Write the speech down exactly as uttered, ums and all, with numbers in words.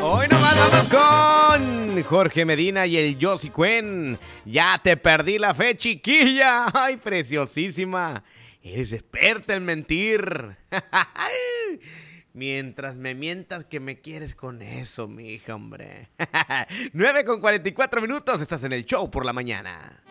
Hoy nomás vamos con Jorge Medina y el Yossi Cuen. Ya te perdí la fe, chiquilla. Ay, preciosísima. Eres experta en mentir. Mientras me mientas que me quieres con eso, mija, hombre. nueve con cuarenta y cuatro minutos, estás en el show por la mañana.